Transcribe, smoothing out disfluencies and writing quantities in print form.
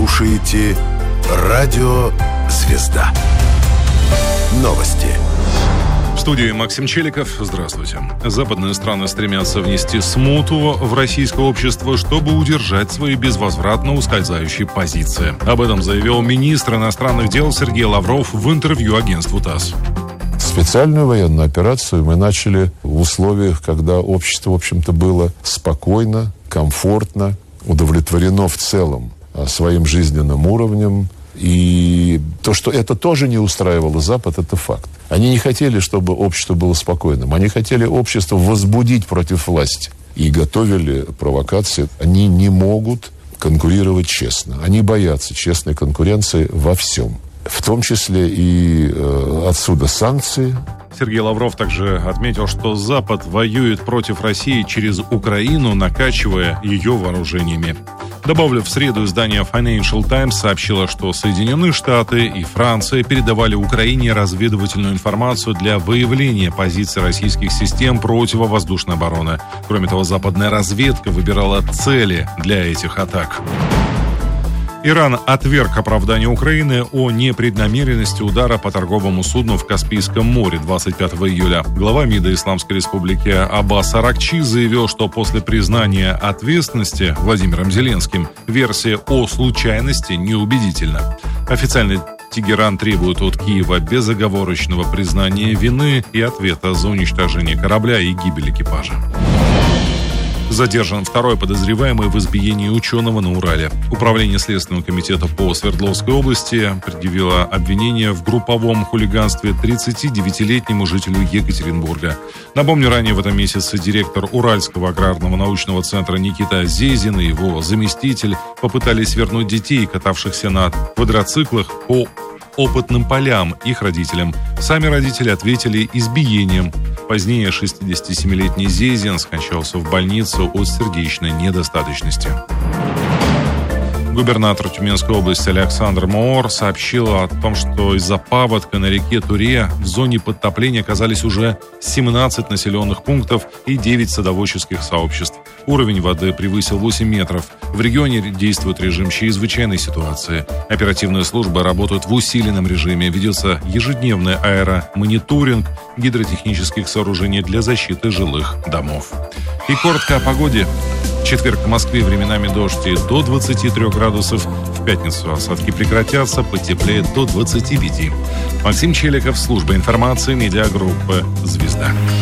слушаете Радио Звезда. Новости. В студии Максим Челиков. Здравствуйте. Западные страны стремятся внести смуту в российское общество, чтобы удержать свои безвозвратно ускользающие позиции. Об этом заявил министр иностранных дел Сергей Лавров в интервью агентству ТАСС. Специальную военную операцию мы начали в условиях, когда общество, в общем-то, было спокойно, комфортно, удовлетворено в целом своим жизненным уровнем. И то, что это тоже не устраивало Запад, это факт. Они не хотели, чтобы общество было спокойным. Они хотели общество возбудить против власти. И готовили провокации. Они не могут конкурировать честно. Они боятся честной конкуренции во всем. В том числе и отсюда санкции. Сергей Лавров также отметил, что Запад воюет против России через Украину, накачивая ее вооружениями. Добавлю, в среду издание Financial Times сообщило, что Соединенные Штаты и Франция передавали Украине разведывательную информацию для выявления позиций российских систем противовоздушной обороны. Кроме того, западная разведка выбирала цели для этих атак. Иран отверг оправдание Украины о непреднамеренности удара по торговому судну в Каспийском море 25 июля. Глава МИДа Исламской Республики Аббас Аракчи заявил, что после признания ответственности Владимиром Зеленским версия о случайности неубедительна. Официально Тегеран требует от Киева безоговорочного признания вины и ответа за уничтожение корабля и гибель экипажа. Задержан второй подозреваемый в избиении ученого на Урале. Управление Следственного комитета по Свердловской области предъявило обвинение в групповом хулиганстве 39-летнему жителю Екатеринбурга. Напомню, ранее в этом месяце директор Уральского аграрного научного центра Никита Зезин и его заместитель попытались вернуть детей, катавшихся на квадроциклах, по опытным полям их родителям. Сами родители ответили избиением. Позднее 67-летний Зезин скончался в больнице от сердечной недостаточности. Губернатор Тюменской области Александр Моор сообщил о том, что из-за паводка на реке Туре в зоне подтопления оказались уже 17 населенных пунктов и 9 садоводческих сообществ. Уровень воды превысил 8 метров. В регионе действует режим чрезвычайной ситуации. Оперативные службы работают в усиленном режиме. Ведется ежедневный аэромониторинг гидротехнических сооружений для защиты жилых домов. И коротко о погоде. В четверг в Москве временами дождь и до 23 градусов. В пятницу осадки прекратятся, потеплеет до 25. Максим Челиков, служба информации, медиагруппы «Звезда».